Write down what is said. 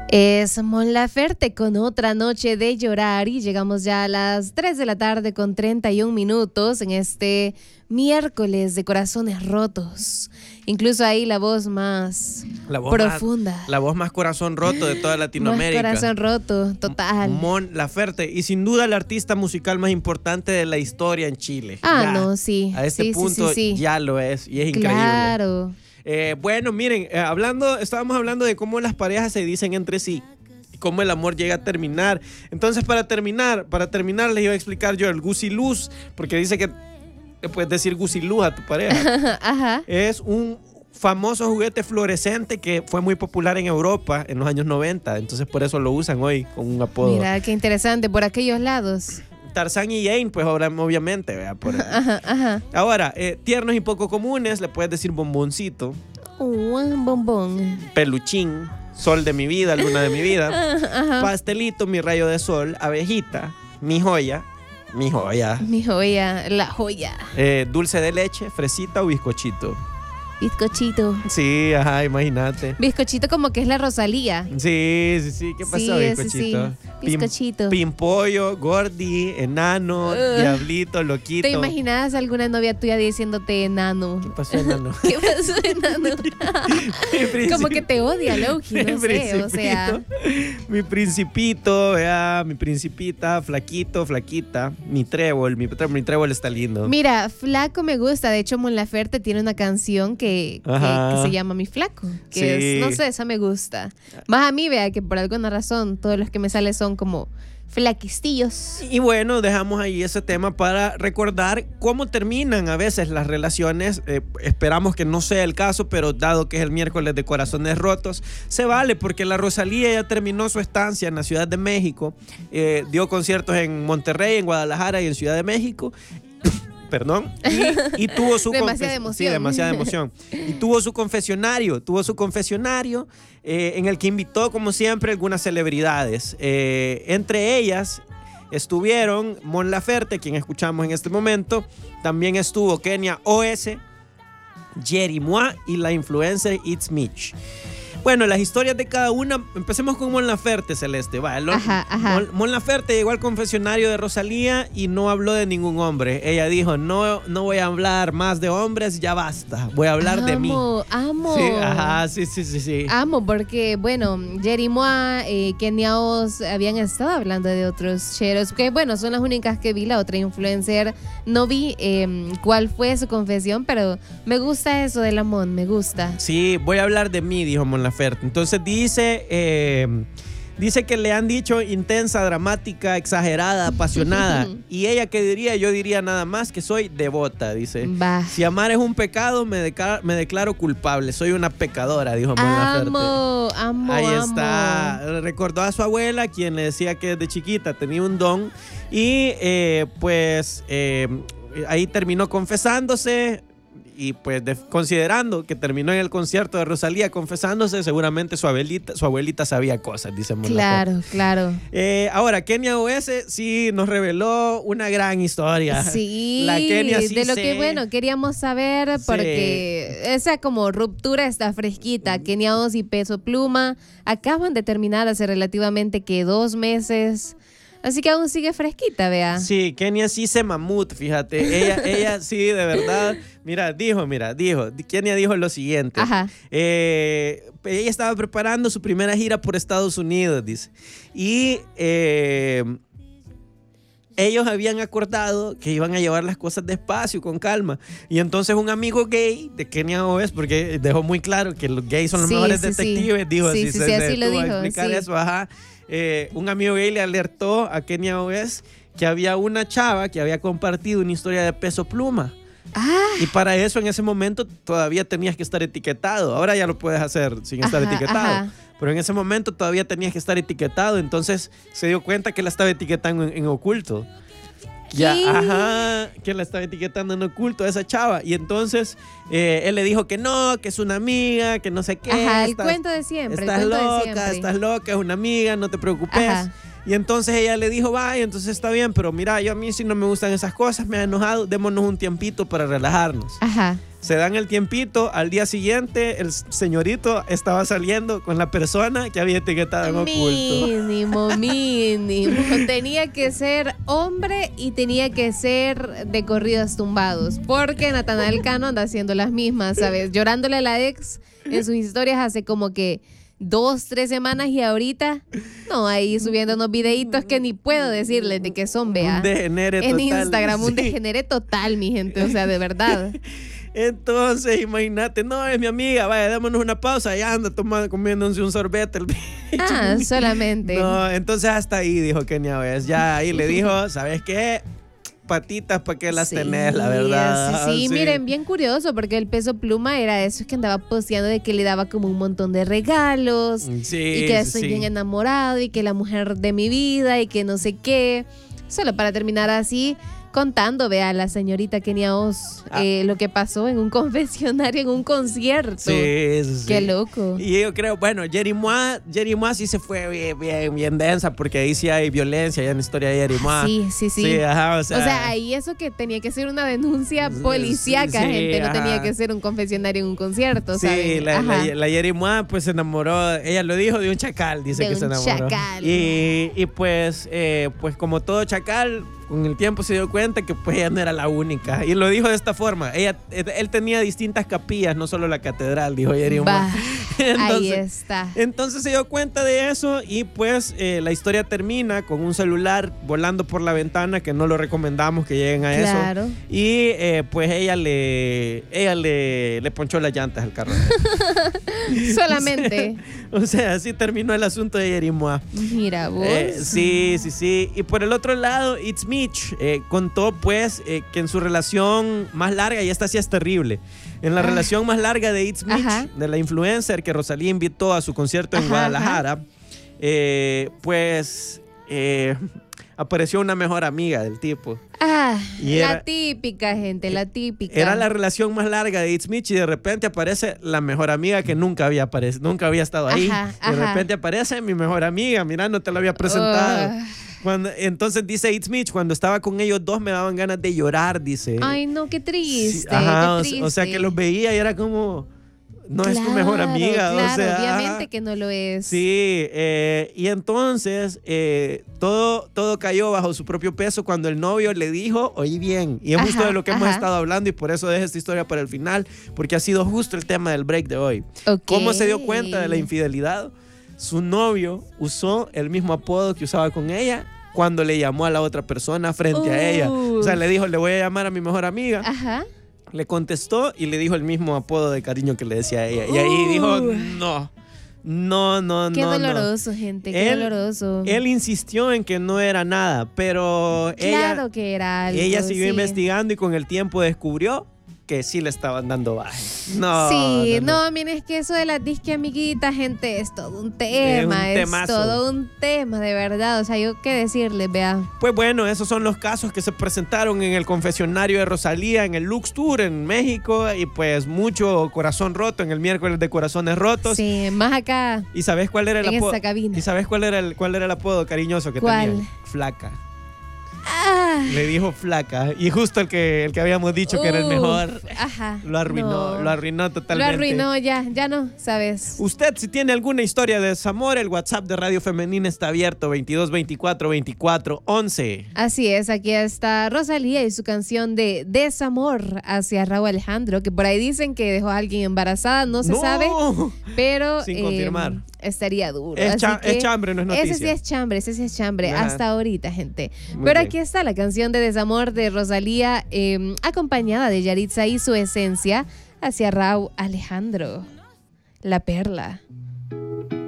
Es Mon Laferte con Otra Noche de Llorar y llegamos ya a las 3 de la tarde con 31 minutos en este miércoles de corazones rotos. Incluso ahí la voz más profunda. La voz más corazón roto de toda Latinoamérica. Más corazón roto, total. Mon Laferte. Y sin duda el artista musical más importante de la historia en Chile. No, sí. A este punto ya lo es y es increíble. Claro. Bueno, miren, estábamos hablando de cómo las parejas se dicen entre sí, cómo el amor llega a terminar. Entonces, para terminar, les iba a explicar yo el gusiluz, porque dice que puedes decir gusiluz a tu pareja. Ajá. Es un famoso juguete fluorescente que fue muy popular en Europa en los años 90, entonces por eso lo usan hoy con un apodo. Mira, qué interesante, por aquellos lados. Tarzán y Jane, pues ahora obviamente, ¿verdad? Ajá. Ahora, tiernos y poco comunes, le puedes decir bomboncito. Un bombón. Peluchín, sol de mi vida, luna de mi vida. Ajá. Pastelito, mi rayo de sol. Abejita, mi joya. Mi joya, la joya. Dulce de leche, fresita o bizcochito. Bizcochito. Sí, ajá, imagínate. Bizcochito como que es la Rosalía. Sí. ¿Qué pasó, bizcochito? Sí. Bizcochito. Pimpollo, gordi, enano, diablito, loquito. ¿Te imaginas alguna novia tuya diciéndote enano? ¿Qué pasó, enano? ¿Qué pasó, enano? Como que te odia, Loki, no sé, o sea. Mi principito, mi principita, flaquito, flaquita. Mi trébol está lindo. Mira, flaco me gusta. De hecho, Mon Laferte tiene una canción que se llama Mi Flaco. Que no sé, esa me gusta. Más a mí, vea, que por alguna razón todos los que me salen son como flaquistillos. Y bueno, dejamos ahí ese tema para recordar cómo terminan a veces las relaciones. Esperamos que no sea el caso, pero dado que es el miércoles de corazones rotos, se vale, porque la Rosalía ya terminó su estancia en la Ciudad de México, dio conciertos en Monterrey, en Guadalajara y en Ciudad de México. Perdón, y tuvo su demasiada emoción. Y tuvo su confesionario en el que invitó, como siempre, algunas celebridades. Entre ellas estuvieron Mon Laferte, quien escuchamos en este momento. También estuvo Kenia OS, Jerry Mois y la influencer It's Mitch. Bueno, las historias de cada una. Empecemos con Mon Laferte, Celeste. Ajá. Mon Laferte llegó al confesionario de Rosalía y no habló de ningún hombre. Ella dijo, no voy a hablar más de hombres, ya basta. Voy a hablar de mí. Amo. Sí, ajá, sí. Amo, porque, bueno, Jerry Mois, Kenia Os habían estado hablando de otros cheros, que, bueno, son las únicas que vi. La otra influencer no vi cuál fue su confesión, pero me gusta eso de la Mon, me gusta. Sí, voy a hablar de mí, dijo Mon Laferte. Entonces dice que le han dicho intensa, dramática, exagerada, apasionada. ¿Y ella qué diría? Yo diría nada más que soy devota, dice. Bah. Si amar es un pecado, me declaro culpable. Soy una pecadora, dijo Mon Laferte. Amo. Ahí está. Recordó a su abuela, quien le decía que desde chiquita tenía un don. Y ahí terminó confesándose. Y pues considerando que terminó en el concierto de Rosalía confesándose, seguramente su abuelita sabía cosas, dice Mon Laferte. Claro. Ahora, Kenia OS sí nos reveló una gran historia. Sí, la Kenia sí de lo que, bueno, queríamos saber, porque esa como ruptura está fresquita. Kenia Os y Peso Pluma acaban de terminar hace relativamente que 2 meses. Así que aún sigue fresquita, vea. Sí, Kenia sí se mamut, fíjate. Ella sí, de verdad. Mira, dijo. Kenia dijo lo siguiente. Ajá. Ella estaba preparando su primera gira por Estados Unidos, dice. Y ellos habían acordado que iban a llevar las cosas despacio, con calma. Y entonces un amigo gay de Kenia OS, porque dejó muy claro que los gays son los mejores detectives, dijo así. Sí, así lo dijo. Explicar eso, ajá. Un amigo gay le alertó a Kenia OS que había una chava que había compartido una historia de Peso Pluma. Y para eso en ese momento todavía tenías que estar etiquetado. Ahora ya lo puedes hacer sin estar etiquetado. Ajá. Pero en ese momento todavía tenías que estar etiquetado. Entonces se dio cuenta que la estaba etiquetando en oculto. Que la estaba etiquetando en oculto a esa chava. Y entonces él le dijo que no, que es una amiga, que no sé qué. El cuento de siempre. Estás loca, es una amiga, no te preocupes. Ajá. Y entonces ella le dijo, vaya, entonces está bien, pero mira, yo a mí si no me gustan esas cosas, me ha enojado, démonos un tiempito para relajarnos. Ajá. Se dan el tiempito, al día siguiente el señorito estaba saliendo con la persona que había etiquetado en oculto. Mínimo. Tenía que ser hombre y tenía que ser de corridos tumbados, porque Natanael Cano anda haciendo las mismas, ¿sabes? Llorándole a la ex en sus historias hace como que 2-3 semanas y ahorita, no, ahí subiendo unos videitos que ni puedo decirles de qué son, vea. Un degenere total. En Instagram, un sí. degenere total, mi gente, o sea, de verdad. Entonces, imagínate, no, es mi amiga, vaya, démonos una pausa, ya anda comiéndose un sorbete. Solamente. No, entonces hasta ahí dijo Kenia West, ya ahí le dijo, ¿sabes qué? Patitas, ¿para qué las tenés, la verdad? Sí, miren, bien curioso, porque el Peso Pluma era eso que andaba posteando de que le daba como un montón de regalos, y que estoy bien enamorado, y que la mujer de mi vida, y que no sé qué, solo para terminar así, contando, vea, la señorita Kenia Oz, lo que pasó en un confesionario, en un concierto. Sí. Qué loco. Y yo creo, bueno, Yeri Mua sí se fue bien densa, porque ahí sí hay violencia, ya en la historia de Yeri Mua. Sí. Ajá, o sea, ahí eso que tenía que ser una denuncia policíaca, gente, no tenía que ser un confesionario en un concierto, ¿sabes? Sí, la Yeri Mua pues se enamoró, ella lo dijo, de un chacal, dice que se enamoró. Chacal. Y pues como todo chacal, con el tiempo se dio cuenta que pues ella no era la única. Y lo dijo de esta forma. Él tenía distintas capillas, no solo la catedral, dijo Yeri Mua. Ahí está. Entonces se dio cuenta de eso y pues la historia termina con un celular volando por la ventana, que no lo recomendamos que lleguen a Claro. eso. Y pues ella le ponchó las llantas al carro. Solamente. O sea, así terminó el asunto de Yeri Mua. Mira vos. Sí. Y por el otro lado, It's Mitch contó pues que en su relación más larga, y esta sí es terrible, en la relación más larga de It's Mitch, de la influencer que Rosalía invitó a su concierto en Guadalajara, apareció una mejor amiga del tipo. La típica, gente, la típica. Era la relación más larga de It's Mitch y de repente aparece la mejor amiga que nunca había estado ahí. De repente aparece mi mejor amiga, mira, no te la había presentado. Entonces dice It's Mitch, cuando estaba con ellos dos me daban ganas de llorar, dice. Ay, no, qué triste. Sí, ajá, qué triste. O sea que los veía y era como, no es tu mejor amiga. Claro, o sea, obviamente que no lo es. Sí, y entonces todo cayó bajo su propio peso cuando el novio le dijo, oye bien, y es justo de lo que hemos estado hablando y por eso dejo esta historia para el final, porque ha sido justo el tema del break de hoy. ¿Cómo se dio cuenta de la infidelidad? Su novio usó el mismo apodo que usaba con ella cuando le llamó a la otra persona frente a ella. O sea, le dijo, le voy a llamar a mi mejor amiga. Le contestó y le dijo el mismo apodo de cariño que le decía a ella. Y ahí dijo, no. Qué doloroso, gente, qué doloroso. Él insistió en que no era nada, pero claro que era algo. Ella siguió investigando y con el tiempo descubrió que sí le estaban dando baje. No, miren, es que eso de las disque amiguitas, gente, es todo un tema. Es todo un tema, de verdad. O sea, yo qué decirles, vea. Pues bueno, esos son los casos que se presentaron en el confesionario de Rosalía, en el Lux Tour en México, y pues mucho corazón roto en el miércoles de corazones rotos. Sí, más acá. ¿Y sabes cuál era el apodo? En esa cabina. ¿Y sabes cuál era el apodo cariñoso que tenía? Flaca. Le dijo flaca. Y justo el que habíamos dicho que era el mejor. Lo arruinó totalmente. Lo arruinó, ya no, ¿sabes? Usted, si tiene alguna historia de desamor, el WhatsApp de Radio Femenina está abierto, 22 24 24 11. Así es, aquí está Rosalía y su canción de desamor hacia Raúl Alejandro, que por ahí dicen que dejó a alguien embarazada, no se sabe, pero sin confirmar. Estaría duro. Es chambre, no es noticia. Ese sí es chambre, hasta ahorita, gente. Pero aquí está la canción de desamor de Rosalía, acompañada de Yaritza y su esencia hacia Raúl Alejandro, La Perla.